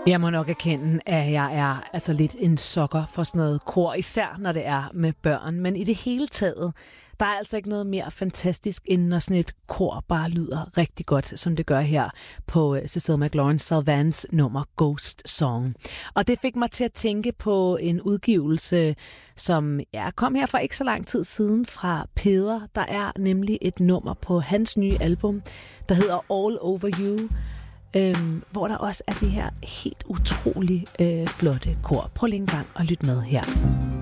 Jeg må nok erkende, at jeg er altså lidt en sokker for sådan noget kor, især når det er med børn. Men i det hele taget, der er altså ikke noget mere fantastisk, end når sådan et kor bare lyder rigtig godt, som det gør her på Cecile McLaurin Salvans nummer Ghost Song. Og det fik mig til at tænke på en udgivelse, som kom her for ikke så lang tid siden fra Peder. Der er nemlig et nummer på hans nye album, der hedder All Over You, hvor der også er det her helt utrolig flotte kor. Prøv lige en gang at lytte med her.